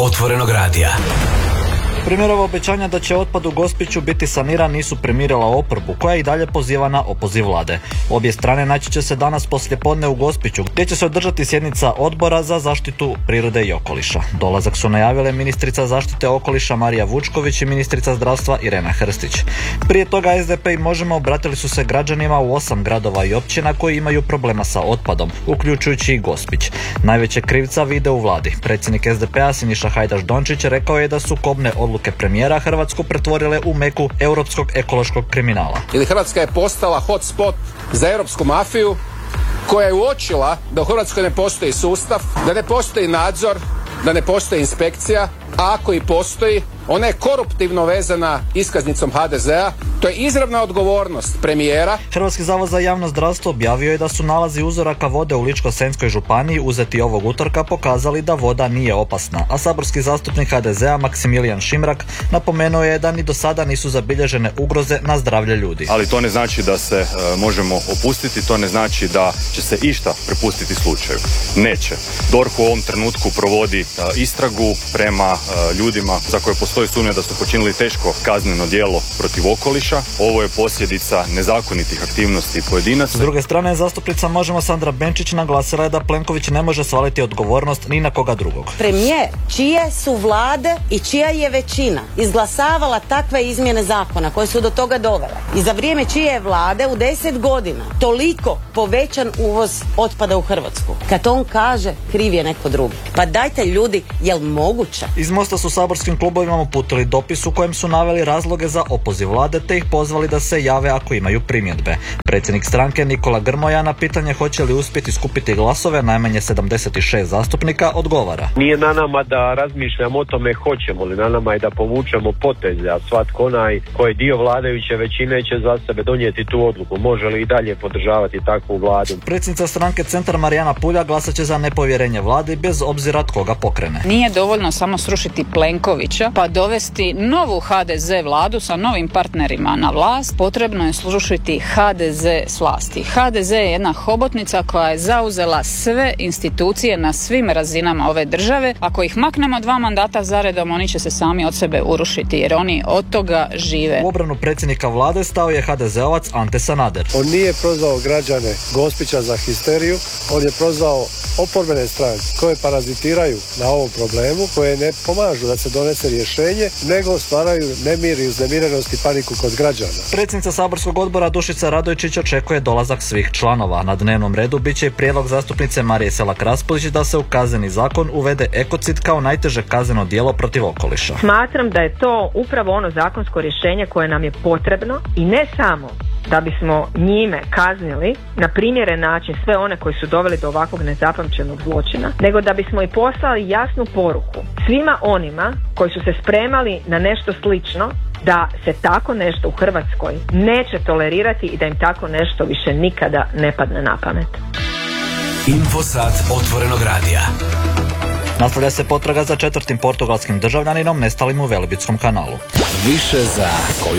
Otvorenog radija. Premijerova obećanja da će otpad u Gospiću biti saniran nisu primirila oporbu, koja i dalje poziva na opoziv vlade. Obje strane naći će se danas poslijepodne u Gospiću, gdje će se održati sjednica Odbora za zaštitu prirode i okoliša. Dolazak su najavile ministrica zaštite okoliša Marija Vučković i ministrica zdravstva Irena Hrstić. Prije toga SDP i Možemo obratili su se građanima u 8 gradova i općina koji imaju problema sa otpadom, uključujući i Gospić. Najveće krivca vide u vladi. Predsjednik SDP-a Siniša Hajdaš Dončić rekao je da su kobne odluke premijera Hrvatsku pretvorile u meku europskog ekološkog kriminala. Hrvatska je postala hotspot za europsku mafiju koja je uočila da u Hrvatskoj ne postoji sustav, da ne postoji nadzor, da ne postoji inspekcija, a ako i postoji, ona je koruptivno vezana iskaznicom HDZ-a. To je izravna odgovornost premijera. Hrvatski zavod za javno zdravstvo objavio je da su nalazi uzoraka vode u Ličko-senjskoj županiji uzeti ovog utorka pokazali da voda nije opasna, a saborski zastupnik HDZ-a Maksimilijan Šimrak napomenuo je da ni do sada nisu zabilježene ugroze na zdravlje ljudi. Ali to ne znači da se možemo opustiti, to ne znači da će se išta prepustiti slučaju. Neće. DORH u ovom trenutku provodi istragu prema ljudima za koje postoji sumnja da su počinili teško kazneno djelo protiv okoliša. Ovo je posljedica nezakonitih aktivnosti pojedinaca. S druge strane, zastupnica Možemo Sandra Benčić naglasila je da Plenković ne može svaliti odgovornost ni na koga drugog. Premijer, čije su vlade i čija je većina izglasavala takve izmjene zakona koje su do toga dovele i za vrijeme čije je vlade u 10 godina toliko povećan uvoz otpada u Hrvatsku. Kad on kaže, kriv je neko drugi. Pa dajte ljudi, jel moguće? Iz Mosta su saborskim klubovima uputili dopis u kojem su naveli razloge za opoziv vlade te ih pozvali da se jave ako imaju primjedbe. Predsjednik stranke Nikola Grmoja na pitanje hoće li uspjeti skupiti glasove najmanje 76 zastupnika odgovara. Nije na nama da razmišljamo o tome hoćemo li, na nama je da povučemo poteze, a svatko onaj koji je dio vladajuće većine će za sebe donijeti tu odluku. Može li i dalje podržavati takvu vladu? Predsjednica stranke Centar Marijana Puljak glasat će za nepovjerenje vladi bez obzira tko ga pokrene. Nije dovoljno samo srušiti Plenkovića pa dovesti novu HDZ vladu sa novim partnerima na vlast, potrebno je srušiti HDZ s vlasti. HDZ je jedna hobotnica koja je zauzela sve institucije na svim razinama ove države. Ako ih maknemo 2 mandata zaredom, oni će se sami od sebe urušiti jer oni od toga žive. U obranu predsjednika vlade stao je HDZ-ovac Ante Sanader. On nije prozvao građane Gospića za histeriju, on je prozvao oporbene stranke koje parazitiraju na ovom problemu, koje ne pomažu da se donese rješenje, nego stvaraju nemir i uznemirenost i paniku kod građana. Predsjednica saborskog odbora Dušica Radojčić očekuje dolazak svih članova. Na dnevnom redu bit će i prijedlog zastupnice Marije Selak-Raspudić da se u Kazneni zakon uvede ekocid kao najteže kazneno djelo protiv okoliša. Smatram da je to upravo ono zakonsko rješenje koje nam je potrebno i ne samo da bismo njime kaznili na primjeren način sve one koji su doveli do ovakvog nezapamćenog zločina, nego da bismo i poslali jasnu poruku svima onima koji su se spremali na nešto slično, da se tako nešto u Hrvatskoj neće tolerirati i da im tako nešto više nikada ne padne na pamet. Infosat Otvorenog radija. Nastavlja se potraga za 4. portugalskim državljaninom nestalim u Velebitskom kanalu. Više za koju